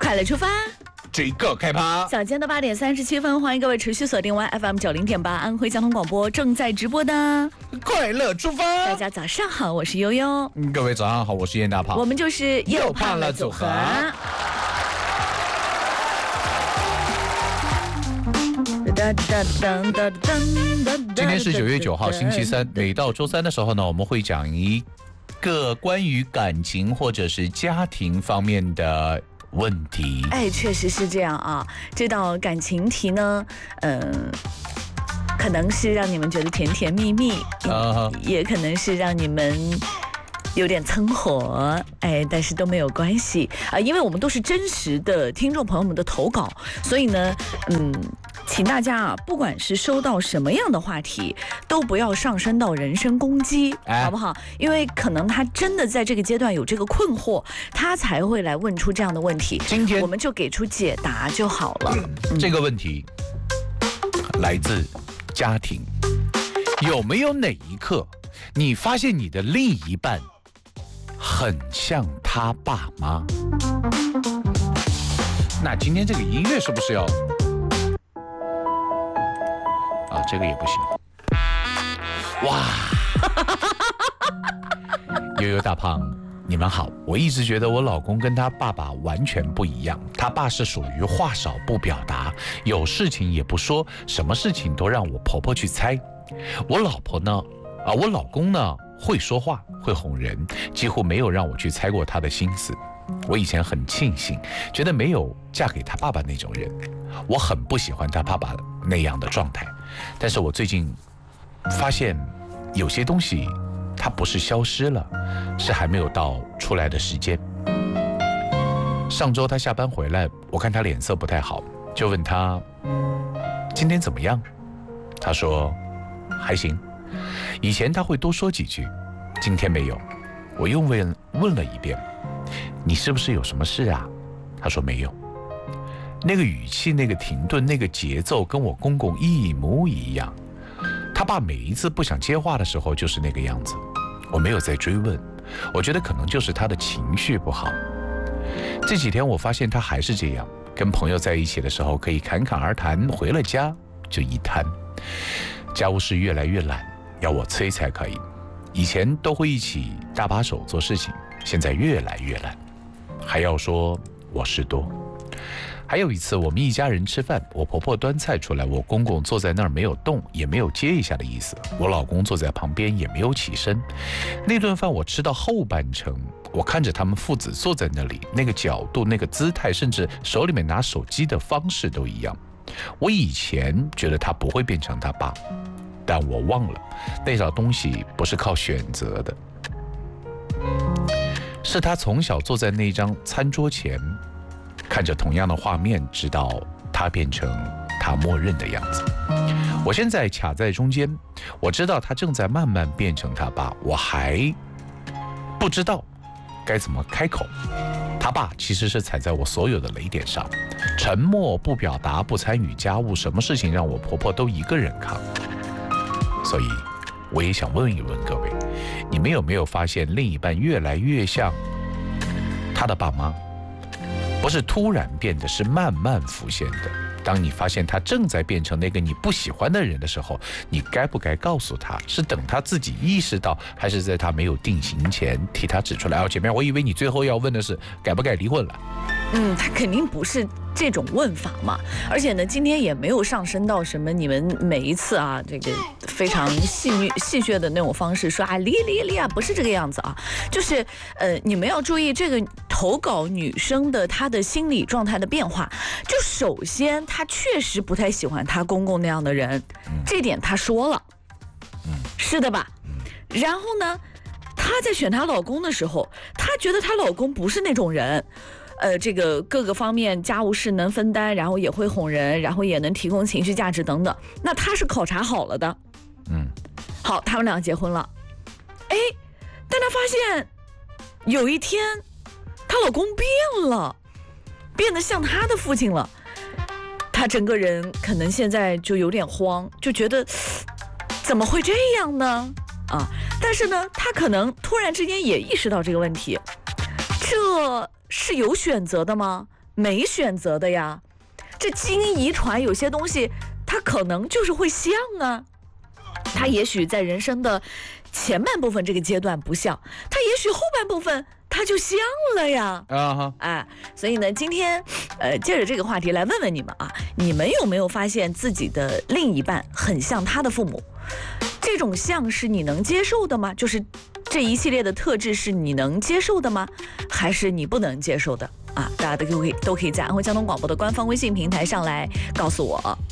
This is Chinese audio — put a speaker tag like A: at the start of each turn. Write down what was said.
A: 快乐出发，
B: 这个开趴。
A: 小间的8点37分，欢迎各位持续锁定 YFM90.8安徽交通广播正在直播的
B: 快乐出发。
A: 大家早上好，我是悠悠。
B: 各位早上好，我是燕大胖。
A: 我们就是又胖了组合。
B: 今天是9月9号，星期三。每到周三的时候呢，我们会讲一个关于感情或者是家庭方面的问题。
A: 确实是这样啊。这道感情题呢，可能是让你们觉得甜甜蜜蜜，也可能是让你们有点蹭火，但是都没有关系啊，因为我们都是真实的听众朋友们的投稿，所以呢，请大家啊，不管是收到什么样的话题，都不要上升到人身攻击，好不好？因为可能他真的在这个阶段有这个困惑，他才会来问出这样的问题。
B: 今天
A: 我们就给出解答就好了。
B: 这个问题来自家庭，有没有哪一刻你发现你的另一半很像他爸妈？那今天这个音乐是不是要这个也不行。哇！悠悠大胖，你们好。我一直觉得我老公跟他爸爸完全不一样。他爸是属于话少不表达，有事情也不说，什么事情都让我婆婆去猜。我老公呢会说话，会哄人，几乎没有让我去猜过他的心思。我以前很庆幸，觉得没有嫁给他爸爸那种人。我很不喜欢他爸爸那样的状态，但是我最近发现有些东西它不是消失了，是还没有到出来的时间。上周他下班回来，我看他脸色不太好，就问他今天怎么样。他说还行。以前他会多说几句，今天没有。我又问了一遍，你是不是有什么事啊？他说没有。那个语气，那个停顿，那个节奏跟我公公一模一样。他爸每一次不想接话的时候就是那个样子。我没有再追问，我觉得可能就是他的情绪不好。这几天我发现他还是这样，跟朋友在一起的时候可以侃侃而谈，回了家就一摊。家务事越来越懒，要我催才可以。以前都会一起搭把手做事情，现在越来越懒，还要说我事多。还有一次我们一家人吃饭，我婆婆端菜出来，我公公坐在那儿没有动，也没有接一下的意思，我老公坐在旁边也没有起身。那顿饭我吃到后半程，我看着他们父子坐在那里，那个角度，那个姿态，甚至手里面拿手机的方式都一样。我以前觉得他不会变成他爸，但我忘了那种东西不是靠选择的，是他从小坐在那张餐桌前，看着同样的画面，直到他变成他默认的样子。我现在卡在中间，我知道他正在慢慢变成他爸，我还不知道该怎么开口。他爸其实是踩在我所有的雷点上，沉默，不表达，不参与家务，什么事情让我婆婆都一个人扛。所以我也想问一问各位，你们有没有发现另一半越来越像他的爸妈？不是突然变的，是慢慢浮现的。当你发现他正在变成那个你不喜欢的人的时候，你该不该告诉他？是等他自己意识到，还是在他没有定型前替他指出来？姐妹，我以为你最后要问的是该不该离婚了。
A: 他肯定不是这种问法嘛，而且呢，今天也没有上升到什么你们每一次啊，这个非常戏谑的那种方式说离啊，不是这个样子啊，就是你们要注意这个投稿女生的她的心理状态的变化。就首先，她确实不太喜欢她公公那样的人，这点她说了，是的吧？然后呢，她在选她老公的时候，她觉得她老公不是那种人。这个各个方面家务事能分担，然后也会哄人，然后也能提供情绪价值等等，那他是考察好了的。好，他们俩结婚了，但他发现有一天她老公变了，变得像她的父亲了，她整个人可能现在就有点慌，就觉得怎么会这样呢？但是呢，她可能突然之间也意识到这个问题，这是有选择的吗？ 没选择的呀。这基因遗传有些东西，它可能就是会像啊。它也许在人生的前半部分这个阶段不像，它也许后半部分它就像了呀。所以呢，今天借着这个话题来问问你们啊，你们有没有发现自己的另一半很像他的父母？这种像是你能接受的吗？就是这一系列的特质是你能接受的吗？还是你不能接受的啊？大家都可以在安徽交通广播的官方微信平台上来告诉我。